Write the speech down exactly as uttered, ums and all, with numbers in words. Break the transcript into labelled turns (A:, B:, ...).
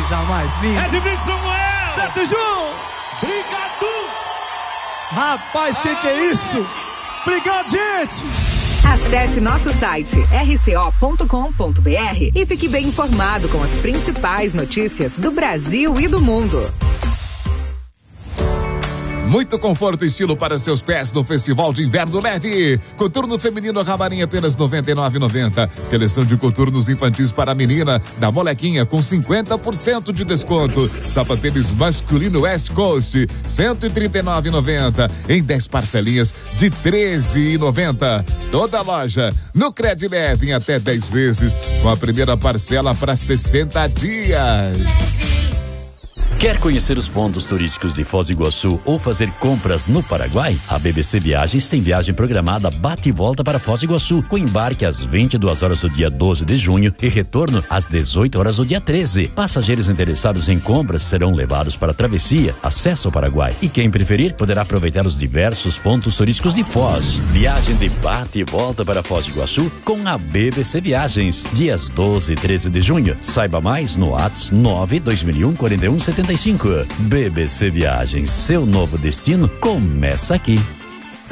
A: coisa mais linda.
B: Edmilson Samuel.
A: Beto João.
B: Obrigado.
A: Rapaz, que que é isso? Obrigado, gente.
C: Acesse nosso site r c o ponto com ponto b r e fique bem informado com as principais notícias do Brasil e do mundo.
D: Muito conforto e estilo para seus pés no Festival de Inverno Leve. Coturno feminino Camarim apenas noventa e nove reais e noventa centavos. Seleção de coturnos infantis para a menina da Molequinha com cinquenta por cento de desconto. Sapatênis masculino West Coast cento e trinta e nove reais e noventa centavos em dez parcelinhas de treze reais e noventa centavos. Toda loja no Cred Leve em até dez vezes com a primeira parcela para sessenta dias.
E: Quer conhecer os pontos turísticos de Foz do Iguaçu ou fazer compras no Paraguai? A B B C Viagens tem viagem programada bate e volta para Foz do Iguaçu, com embarque às vinte e duas horas do dia doze de junho e retorno às dezoito horas do dia treze. Passageiros interessados em compras serão levados para a travessia, acesso ao Paraguai. E quem preferir poderá aproveitar os diversos pontos turísticos de Foz. Viagem de bate e volta para Foz do Iguaçu com a B B C Viagens, dias doze e treze de junho. Saiba mais no WhatsApp nove dois mil e um, quarenta e um, setenta e cinco. B B C Viagens, seu novo destino começa aqui.